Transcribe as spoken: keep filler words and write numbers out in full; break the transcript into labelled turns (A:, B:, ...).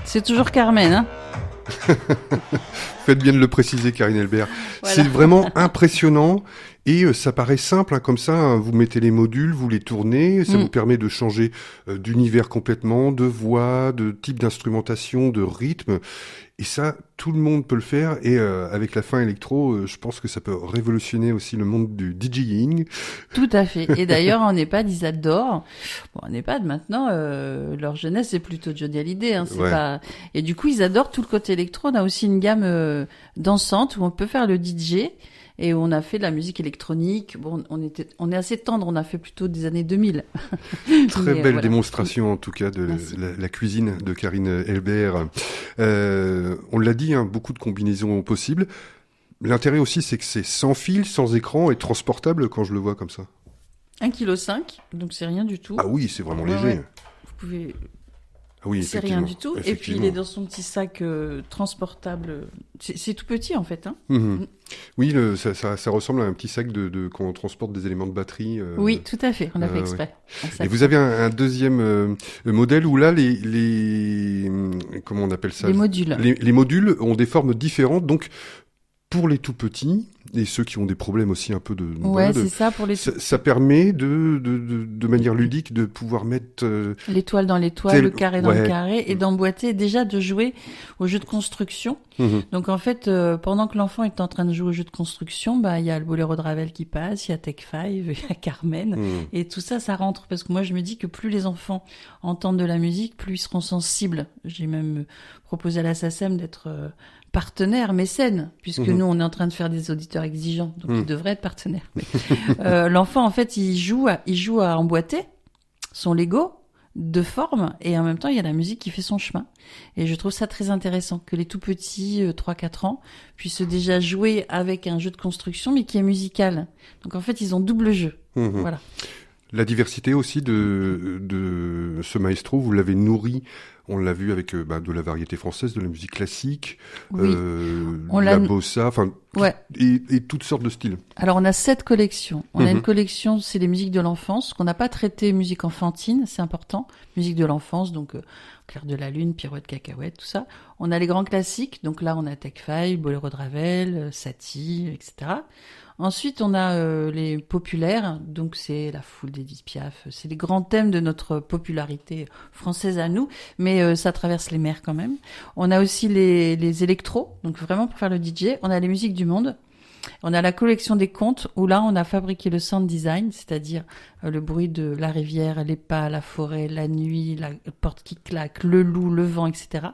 A: C'est toujours Carmen, hein.
B: Faites bien de le préciser, Karine Elbert.
A: Voilà.
B: C'est vraiment impressionnant et euh, ça paraît simple, hein, comme ça. Hein, vous mettez les modules, vous les tournez, ça
A: Mm.
B: vous permet de changer euh, d'univers complètement, de voix, de type d'instrumentation, de rythme. Et ça, tout le monde peut le faire. Et euh, avec la fin électro, euh, je pense que ça peut révolutionner aussi le monde du DJing.
A: Tout à fait. Et d'ailleurs, en EHPAD, ils adorent. Bon, en EHPAD, maintenant, euh, leur jeunesse, c'est plutôt Johnny Hallyday. Hein, c'est
B: Ouais.
A: pas... Et du coup, ils adorent tout le côté électro. On a aussi une gamme euh, dansante où on peut faire le D J. Et on a fait de la musique électronique. Bon, on était, on est assez tendre. On a fait plutôt des années deux mille.
B: Très
A: Mais,
B: belle
A: voilà.
B: démonstration en tout cas de
A: Merci.
B: la, la cuisine de Karine Elbert. Euh, on l'a dit, hein, beaucoup de combinaisons possibles. L'intérêt aussi, c'est que c'est sans fil, sans écran et transportable quand je le vois comme ça.
A: un virgule cinq kilos, donc c'est rien du tout.
B: Ah oui, c'est vraiment
A: Ouais,
B: léger.
A: ouais. Vous pouvez...
B: Ah oui,
A: C'est rien
B: effectivement.
A: du tout. Et puis,
B: Effectivement.
A: il est dans son petit sac euh, transportable. C'est, c'est tout petit, en fait. Hein.
B: Mhm. Oui, le, ça, ça, ça ressemble à un petit sac de, de quand on transporte des éléments de batterie. euh,
A: Oui, tout à fait. On a
B: euh,
A: fait exprès. Un
B: Et
A: sac.
B: vous avez un, un deuxième euh, modèle où là, les, les comment on appelle ça
A: Les modules.
B: les, les modules ont des formes différentes. Donc, pour les tout petits et ceux qui ont des problèmes aussi un peu de,
A: Ouais,
B: voilà, de-
A: c'est ça pour les
B: ça, ça permet de, de, de, de manière ludique de pouvoir mettre euh,
A: l'étoile dans l'étoile,
B: Tel-
A: le carré dans
B: ouais.
A: le carré, et d'emboîter, déjà de jouer au jeu de construction.
B: mhm.
A: Donc en fait, euh, pendant que l'enfant est en train de jouer au jeu de construction, bah il y a le boléro de Ravel qui passe, il y a Tech Five, il y a Carmen,
B: Mhm.
A: et tout ça, ça rentre parce que moi je me dis que plus les enfants entendent de la musique, plus ils seront sensibles. J'ai même proposé à la S A C E M d'être euh, partenaire, mécène, puisque
B: Mhm.
A: nous on est en train de faire des auditeurs exigeants, donc
B: Mhm.
A: ils devraient être partenaires. Mais, euh, l'enfant en fait, il joue, à, il joue à emboîter son Lego de forme et en même temps il y a la musique qui fait son chemin et je trouve ça très intéressant que les tout petits euh, trois quatre ans puissent déjà jouer avec un jeu de construction mais qui est musical, donc en fait ils ont double jeu.
B: Mhm.
A: Voilà.
B: La diversité aussi de, de ce maestro, vous l'avez nourri, on l'a vu avec euh, bah, de la variété française, de la musique classique,
A: Oui.
B: euh,
A: On
B: de
A: l'a-
B: la bossa, enfin,
A: Ouais.
B: et, et toutes sortes de styles.
A: Alors on a sept collections. On a
B: Mhm.
A: une collection, c'est les musiques de l'enfance, qu'on n'a pas traité musique enfantine, c'est important. Musique de l'enfance, donc euh, Clair de la Lune, Pirouette, Cacahuète, tout ça. On a les grands classiques, donc là on a Tech Five, Boléro de Ravel, euh, Satie, et cetera. Ensuite on a euh, les populaires, donc c'est la foule d'Edith Piaf, c'est les grands thèmes de notre popularité française à nous, mais euh, ça traverse les mers quand même. On a aussi les, les électros, donc vraiment pour faire le D J. On a les musiques du monde. On a la collection des contes où là on a fabriqué le sound design, c'est-à-dire euh, le bruit de la rivière, les pas, la forêt, la nuit, la porte qui claque, le loup, le vent, et cetera.